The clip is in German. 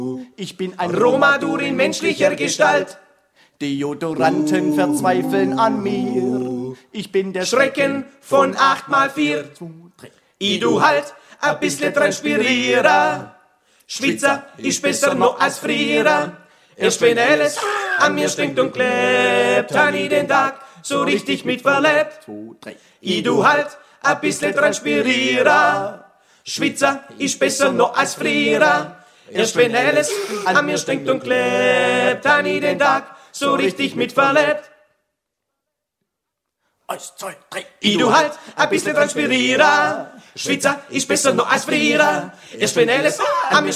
Ich bin ein Romadur in menschlicher Gestalt. Deodoranten verzweifeln an mir. Ich bin der Schrecken von 8x4. I du halt a bissle Transpirierer. Schwitzer ist besser noch als Frierer. Erst wenn alles an mir stinkt und klebt, han i den Tag so richtig mit verlebt. I du halt a bissle Transpirierer. Schwitzer ist besser noch als Frierer. Erst wenn alles an mir stinkt und klebt, han i den Tag so richtig mit verlebt. 1, 2, 3. I du halt a bissle Transpirierer. Schwitzer ist besser noch als Frierer. Erst wenn alles an mir